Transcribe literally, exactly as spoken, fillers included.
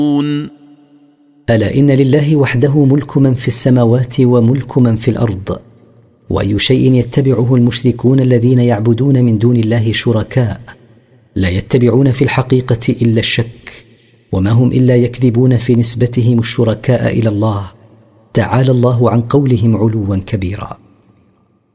ألا إن لله وحده ملك من في السماوات وملك من في الأرض، وأي شيء يتبعه المشركون الذين يعبدون من دون الله شركاء لا يتبعون في الحقيقة إلا الشك، وما هم إلا يكذبون في نسبتهم الشركاء إلى الله، تعالى الله عن قولهم علوا كبيرا.